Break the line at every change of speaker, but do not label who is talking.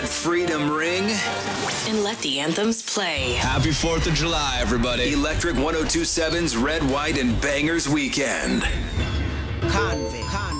Let freedom ring.
And let the anthems play.
Happy 4th of July, everybody.
Electric 102.7's Red, White, and Bangers Weekend.
Convict.